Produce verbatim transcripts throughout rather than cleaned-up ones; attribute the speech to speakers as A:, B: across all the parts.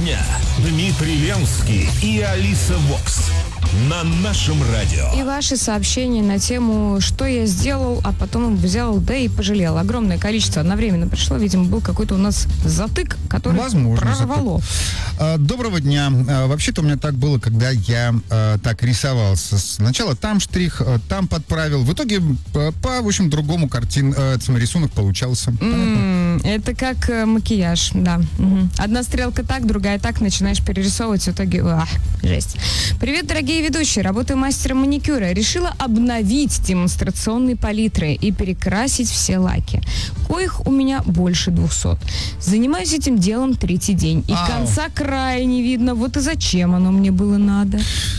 A: дня. Дмитрий Ленский и Алиса Вокс. На нашем радио.
B: И ваши сообщения на тему, что я сделал, а потом взял, да и пожалел. Огромное количество одновременно пришло. Видимо, был какой-то у нас затык, который
C: Возможно,
B: прорвало.
C: А, доброго дня. А, вообще-то у меня так было, когда я а, так рисовался. Сначала там штрих, а, там подправил. В итоге по, по в общем, другому картин, а, рисунок получался.
B: Mm, это как э, макияж, да. Угу. Одна стрелка так, другая так, начинаешь перерисовывать, в итоге, а, жесть. Привет, дорогие ведущие. Работаю мастером маникюра. Решила обновить демонстрационные палитры и перекрасить все лаки. Коих у меня больше двухсот. Занимаюсь этим делом третий день. И
C: Ау.
B: конца края не видно. Вот и зачем оно мне было надо?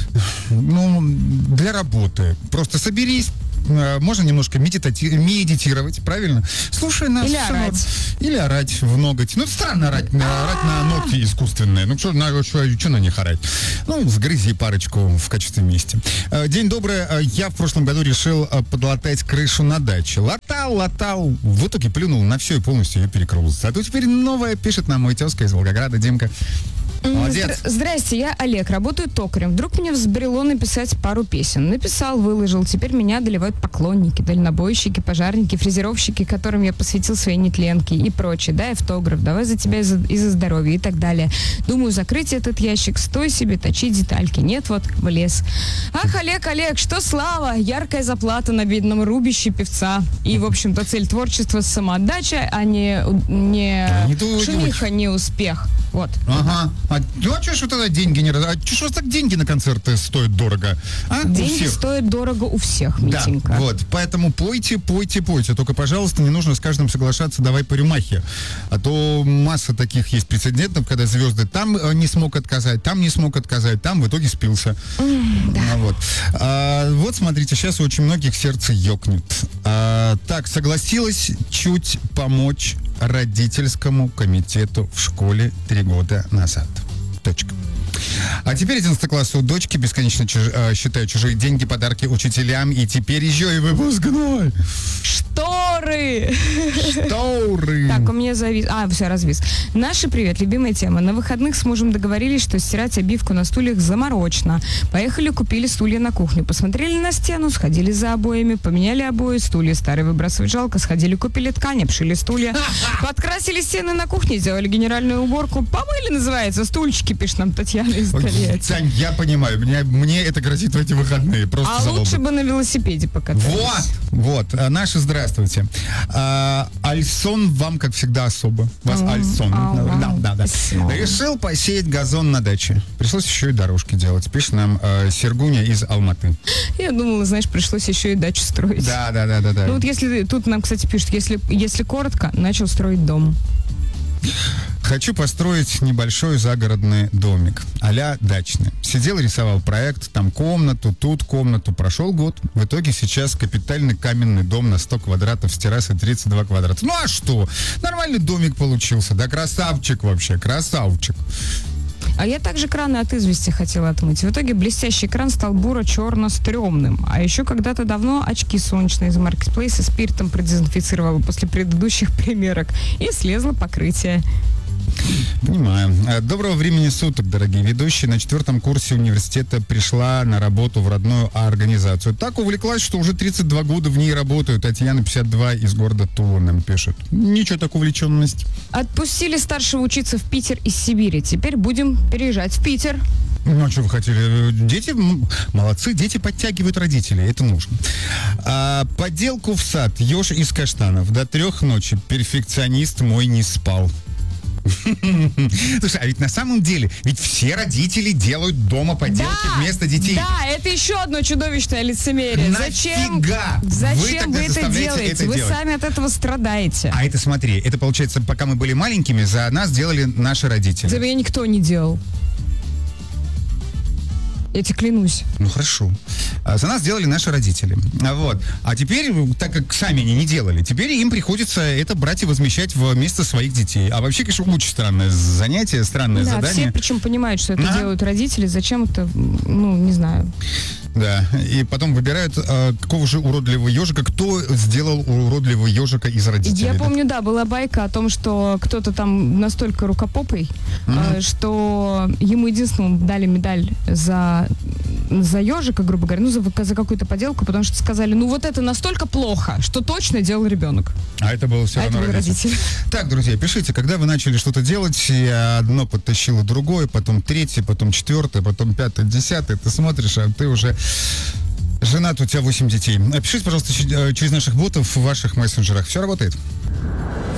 C: Ну, для работы. Просто соберись. Можно немножко медитати- медитировать, правильно? Слушай нас.
B: Или орать.
C: Или орать в ноготь. Ну, странно орать, орать на ногти искусственные. Ну, что на, что, что на них орать? Ну, сгрызи парочку в качестве мести. День добрый. Я в прошлом году решил подлатать крышу на даче. Латал, латал. В итоге плюнул на все и полностью ее перекрыл. Зато теперь новая, пишет нам мой тезка из Волгограда, Димка. Молодец.
B: Здра- Здрасте, я Олег, работаю токарем. Вдруг мне взбрело написать пару песен. Написал, выложил. Теперь меня одолевают поклонники, дальнобойщики, пожарники, фрезеровщики, которым я посвятил свои нетленки и прочее. Дай автограф, давай за тебя и за, и за здоровье и так далее. Думаю, закрыть этот ящик, стой себе, точи детальки. Нет, вот, влез. Ах, Олег, Олег, что слава! Яркая заплата на бедном рубище певца. И, в общем-то, цель творчества — самоотдача, а не, не
C: Не
B: шумиха, не успех. Вот.
C: Ага. А, ну, а что ж вы тогда деньги не раз... А что ж так деньги на концерты стоят дорого? А?
B: Деньги стоят дорого у всех, Митенька.
C: Да, вот. Поэтому пойте, пойте, пойте. Только, пожалуйста, не нужно с каждым соглашаться, давай по рюмахе. А то масса таких есть прецедентов, когда звезды там э, не смог отказать, там не смог отказать, там в итоге спился.
B: Mm, да.
C: а, вот. А, вот, смотрите, сейчас у очень многих сердце ёкнет. А, так, согласилась чуть помочь родительскому комитету в школе три года назад. Точка. А теперь одиннадцатый класс у дочки, бесконечно чуж... считаю чужие деньги, подарки учителям, и теперь еще и выпускной.
B: Шторы!
C: Шторы!
B: Так, у меня завис... А, все, развис. Наши, привет, любимая тема. На выходных с мужем договорились, что стирать обивку на стульях заморочно. Поехали, купили стулья на кухню. Посмотрели на стену, сходили за обоями, поменяли обои, стулья старые выбрасывать жалко, сходили, купили ткань, обшили стулья, подкрасили стены на кухне, сделали генеральную уборку. Помыли, называется, стульчики, пишет нам Татьяна из Тольятти.
C: Тань, я понимаю, мне, мне это грозит в эти выходные. Просто
B: а
C: залобы.
B: лучше бы на велосипеде покатались.
C: Вот, вот. А, наши, здравствуйте. А, Альсон вам, как всегда, особо. Вас
B: Mm.
C: Альсон.
B: Oh,
C: да,
B: wow.
C: да, да.
B: Спасибо.
C: Решил посеять газон на даче. Пришлось еще и дорожки делать. Пишет нам э, Сергуня из Алматы.
B: Я думала, знаешь, пришлось еще и дачу строить.
C: Да, да, да, да, да.
B: Ну вот если, тут нам, кстати, пишут, если, если коротко, начал строить дом.
C: Хочу построить небольшой загородный домик, а-ля дачный. Сидел, рисовал проект, там комнату, тут комнату. Прошел год. В итоге сейчас капитальный каменный дом на сто квадратов с террасой тридцать два квадрата. Ну а что? Нормальный домик получился. Да красавчик вообще, красавчик.
B: А я также краны от извести хотела отмыть. В итоге блестящий кран стал буро-черно-стрёмным. А еще когда-то давно очки солнечные из маркетплейса спиртом продезинфицировала после предыдущих примерок. И слезло покрытие.
C: Понимаю. Доброго времени суток, дорогие ведущие. На четвертом курсе университета пришла на работу в родную организацию. Так увлеклась, что уже тридцать два года в ней работаю. Татьяна, пятьдесят два, из города Тула, нам пишет. Ничего, так увлеченность.
B: Отпустили старшего учиться в Питер из Сибири. Теперь будем переезжать в Питер.
C: Ну, а что вы хотели? Дети, м, молодцы, дети подтягивают родителей, это нужно. А, поделку в сад, еж из каштанов. До трех ночи перфекционист мой не спал. Слушай, а ведь на самом деле, ведь все родители делают дома поделки
B: Да,
C: вместо детей.
B: Да, это еще одно чудовищное лицемерие. Зачем,
C: Нафига
B: зачем
C: вы
B: вы,
C: тогда
B: это
C: заставляете
B: делаете?
C: это
B: Вы
C: делать?
B: сами от этого страдаете.
C: А это, смотри, это получается, пока мы были маленькими, за нас делали наши родители.
B: За меня никто не делал. Я тебе клянусь.
C: Ну, хорошо. За нас делали наши родители. Вот. А теперь, так как сами они не делали, теперь им приходится это брать и возмещать вместо своих детей. А вообще, конечно, очень странное занятие, странное
B: да,
C: задание.
B: Все причем понимают, что это
C: а?
B: делают родители. Зачем это, ну, не знаю.
C: Да, и потом выбирают, а, какого же уродливого ежика, кто сделал уродливого ежика из родителей.
B: Я
C: да?
B: помню, да, была байка о том, что кто-то там настолько рукопопый, mm-hmm. э, что ему единственному дали медаль за, за ежика, грубо говоря, ну, за, за какую-то поделку, потому что сказали, ну, вот это настолько плохо, что точно делал ребенок.
C: А это было все
B: а
C: равно
B: это
C: родитель.
B: родитель.
C: Так, друзья, пишите, когда вы начали что-то делать, и одно подтащило другое, потом третье, потом четвертое, потом пятое, десятое, ты смотришь, а ты уже... Женат, у тебя восемь детей. Пишите, пожалуйста, через наших ботов в ваших мессенджерах. Все работает?